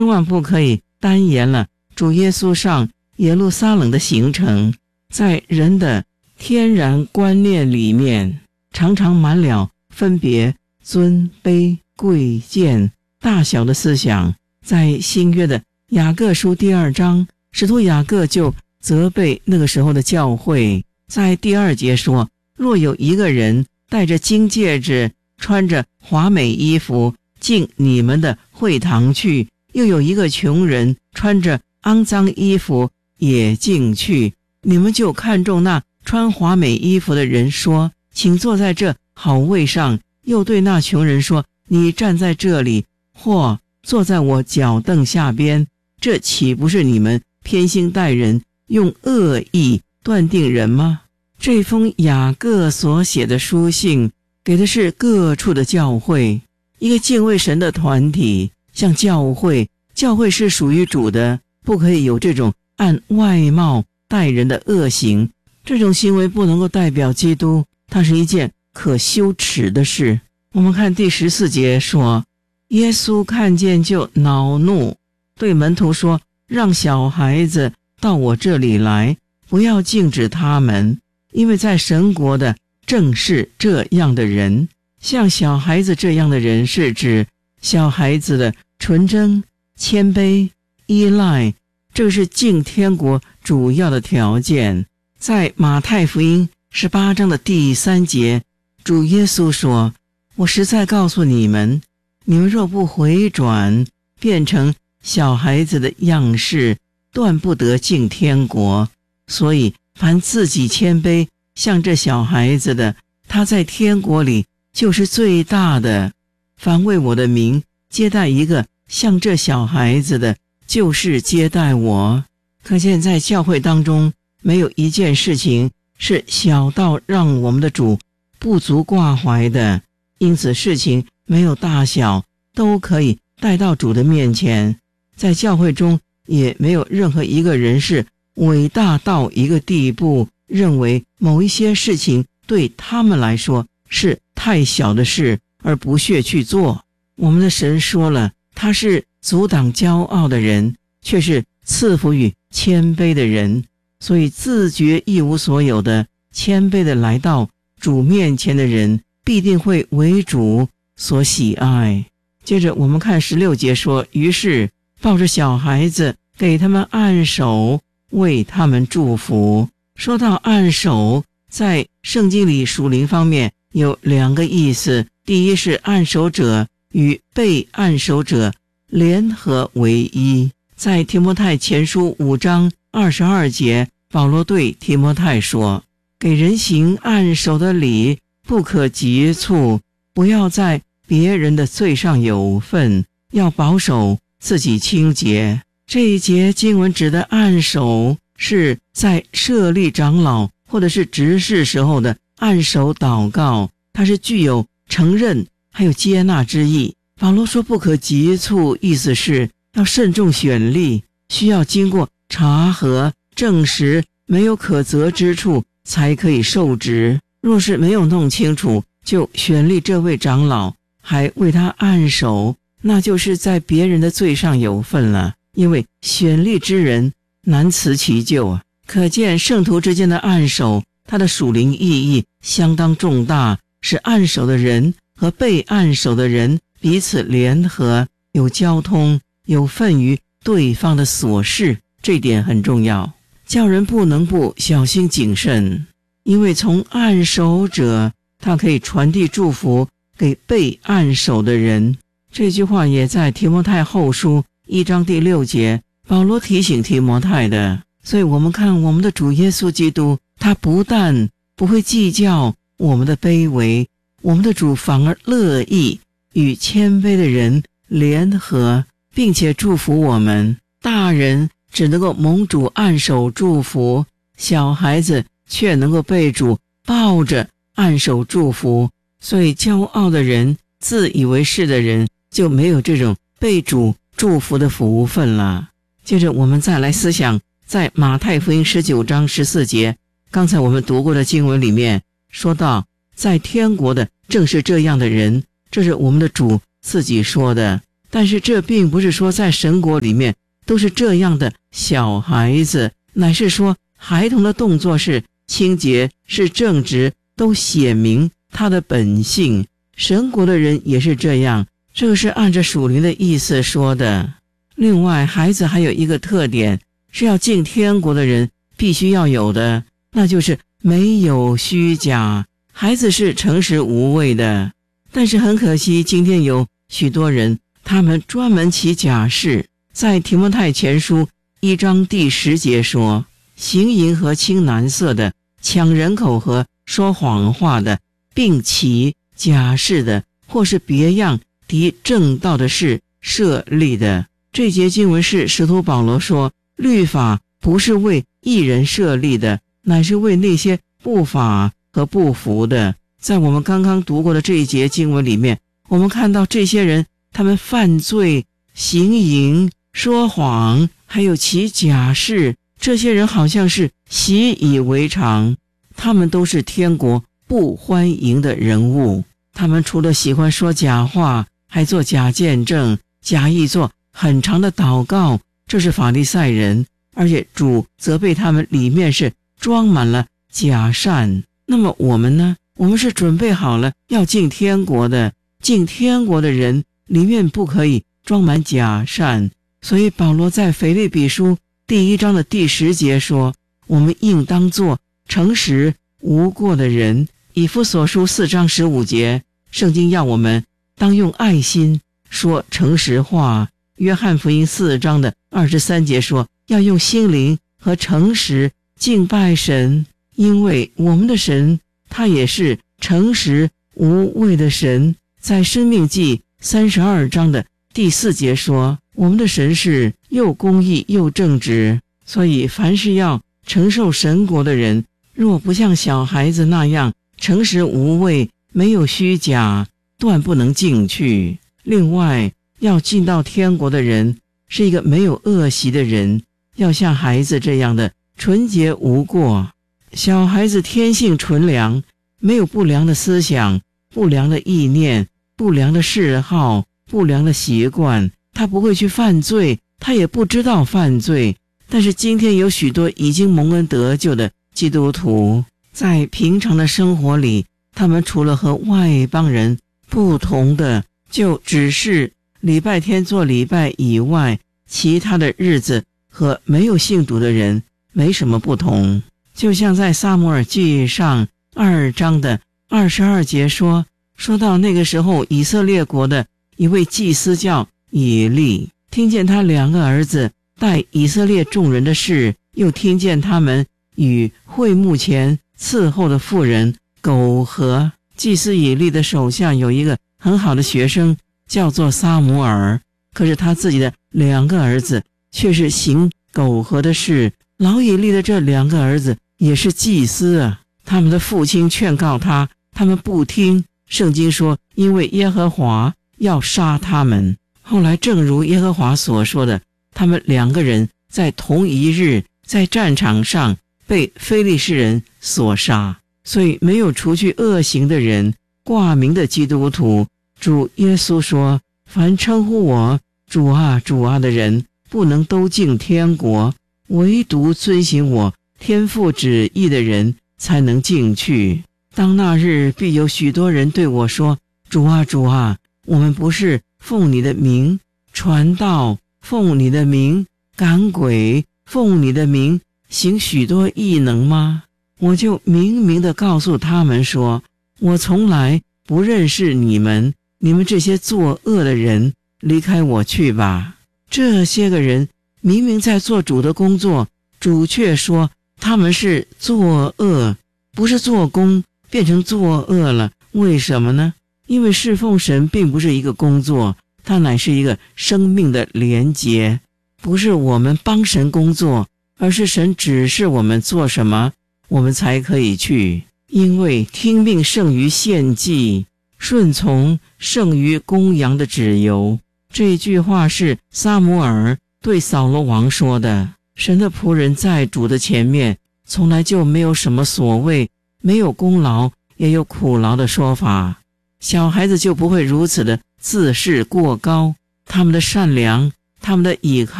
千万不可以单言了主耶稣上耶路撒冷的行程。在人的天然观念里面，常常满了分别尊卑贵贱大小的思想。在新约的雅各书第2章，使徒雅各就责备那个时候的教会，在第2节说，若有一个人戴着金戒指，穿着华美衣服进你们的会堂去，又有一个穷人穿着肮脏衣服也进去，你们就看中那穿华美衣服的人说，请坐在这好位上，又对那穷人说，你站在这里，或坐在我脚凳下边，这岂不是你们偏心待人，用恶意断定人吗？这封雅各所写的书信给的是各处的教会，一个敬畏神的团体，像教会是属于主的，不可以有这种按外貌待人的恶行，这种行为不能够代表基督，它是一件可羞耻的事。我们看第14节说，耶稣看见就恼怒，对门徒说，让小孩子到我这里来，不要禁止他们，因为在神国的正是这样的人。像小孩子这样的人，是指小孩子的纯真、谦卑、依赖，这是进天国主要的条件。在马太福音18章的第3节，主耶稣说，我实在告诉你们，你们若不回转，变成小孩子的样式，断不得进天国。所以凡自己谦卑像这小孩子的，他在天国里就是最大的。凡为我的名接待一个像这小孩子的，就是接待我。可见在教会当中，没有一件事情是小到让我们的主不足挂怀的，因此事情没有大小，都可以带到主的面前。在教会中也没有任何一个人是伟大到一个地步，认为某一些事情对他们来说是太小的事而不屑去做。我们的神说了，他是阻挡骄傲的人，却是赐福于谦卑的人。所以自觉一无所有的谦卑的来到主面前的人，必定会为主所喜爱。接着我们看16节说，于是抱着小孩子给他们按手，为他们祝福。说到按手，在圣经里属灵方面有2个意思，第一是按手者与被按手者联合为一。在提摩太前书5章22节，保罗对提摩太说，给人行按手的礼，不可急促，不要在别人的罪上有份，要保守自己清洁。这一节经文指的按手，是在设立长老或者是执事时候的按手祷告，它是具有承认还有接纳之意。保罗说不可急促，意思是要慎重选立，需要经过查核证实没有可责之处才可以受职。若是没有弄清楚就选立这位长老，还为他按手，那就是在别人的罪上有份了，因为选立之人难辞其咎啊。可见圣徒之间的按手，它的属灵意义相当重大，使按手的人和被按手的人彼此联合，有交通，有份于对方的所事，这点很重要，叫人不能不小心谨慎。因为从按手者，他可以传递祝福给被按手的人。这句话也在提摩太后书1章第6节，保罗提醒提摩太的。所以我们看我们的主耶稣基督，他不但不会计较我们的卑微，我们的主反而乐意与谦卑的人联合，并且祝福我们。大人只能够蒙主按手祝福，小孩子却能够被主抱着按手祝福。所以骄傲的人、自以为是的人就没有这种被主祝福的福分了。接着我们再来思想，在马太福音19章14节，刚才我们读过的经文里面说到，在天国的正是这样的人，这是我们的主自己说的。 但是这并不是说在神国里面都是这样的小孩子，乃是说孩童的动作是清洁，是正直，都显明他的本性。神国的人也是这样，这个是按着属灵的意思说的。另外，孩子还有一个特点，是要进天国的人必须要有的，那就是没有虚假。孩子是诚实无畏的，但是很可惜，今天有许多人，他们专门起假誓。在提摩太前书1章第10节说，行淫和青蓝色的，抢人口和说谎话的，并起假誓的，或是别样敌正道的事设立的。这节经文是使徒保罗说，律法不是为义人设立的，乃是为那些不法和不服的。在我们刚刚读过的这一节经文里面，我们看到这些人，他们犯罪、行淫、说谎，还有起假誓，这些人好像是习以为常，他们都是天国不欢迎的人物。他们除了喜欢说假话，还做假见证，假意做很长的祷告，这是法利赛人，而且主责备他们里面是装满了假善。那么我们呢？我们是准备好了要进天国的，进天国的人里面不可以装满假善。所以保罗在腓立比书第1章的第10节说，我们应当做诚实无过的人。以弗所书4章15节，圣经要我们当用爱心说诚实话。约翰福音4章的23节说，要用心灵和诚实敬拜神，因为我们的神他也是诚实无畏的神。在申命记32章的第4节说，我们的神是又公义又正直。所以凡是要承受神国的人，若不像小孩子那样诚实无畏，没有虚假，断不能进去。另外，要进到天国的人是一个没有恶习的人，要像孩子这样的纯洁无过。小孩子天性纯良，没有不良的思想、不良的意念、不良的嗜好、不良的习惯，他不会去犯罪，他也不知道犯罪。但是今天有许多已经蒙恩得救的基督徒，在平常的生活里，他们除了和外邦人不同的，就只是礼拜天做礼拜以外，其他的日子和没有信主的人没什么不同。就像在撒母耳记上2章的22节说到那个时候，以色列国的一位祭司叫以利，听见他2个儿子带以色列众人的事，又听见他们与会幕前伺候的妇人苟合。祭司以利的手下有一个很好的学生，叫做撒母耳，可是他自己的2个儿子却是行苟合的事。老以利的这2个儿子也是祭司啊，他们的父亲劝告他，他们不听。圣经说，因为耶和华要杀他们。后来正如耶和华所说的，他们2个人在同一日在战场上被非利士人所杀。所以没有除去恶行的人，挂名的基督徒，主耶稣说，凡称呼我主啊主啊的人，不能都进天国，唯独遵行我天父旨意的人才能进去。当那日，必有许多人对我说，主啊主啊，我们不是奉你的名传道，奉你的名赶鬼，奉你的名行许多异能吗？我就明明地告诉他们说，我从来不认识你们，你们这些作恶的人，离开我去吧。这些个人明明在做主的工作，主却说他们是作恶，不是做工，变成作恶了。为什么呢？因为侍奉神并不是一个工作，它乃是一个生命的连结，不是我们帮神工作，而是神指示我们做什么，我们才可以去。因为听命胜于献祭，顺从胜于公羊的脂油。这句话是撒母耳对扫罗王说的。神的仆人在主的前面，从来就没有什么所谓，没有功劳也有苦劳的说法。小孩子就不会如此的自视过高， 他们的善良，他们的倚靠